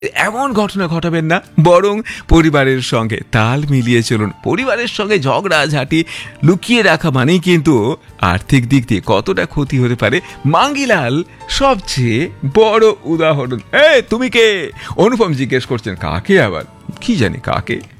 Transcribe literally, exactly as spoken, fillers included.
এমন ঘটনা ঘটাবেন না, বরং পরিবারের সঙ্গে তাল মিলিয়ে চলুন। পরিবারের সঙ্গে ঝগড়াঝাটি লুকিয়ে রাখা মানেই কিন্তু আর্থিক দিক দিয়ে কতটা ক্ষতি হতে পারে মাঙ্গিলাল সবচেয়ে বড় উদাহরণ। এ তুমি কে? অনুপম জিজ্ঞেস করছেন। কাকে আবার? কি জানি কাকে।